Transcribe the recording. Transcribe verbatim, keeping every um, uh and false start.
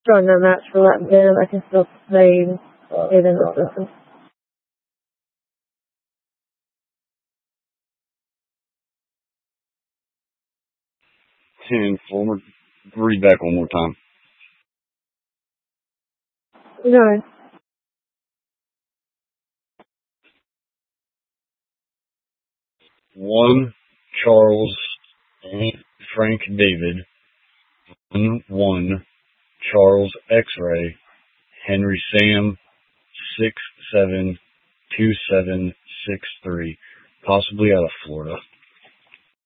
Drawing no match for that bid. I can still save it in the system. ten forward. Read back one more time. No. One Charles Frank David. One one Charles X-Ray. Henry Sam. Six seven two seven six three. Possibly out of Florida.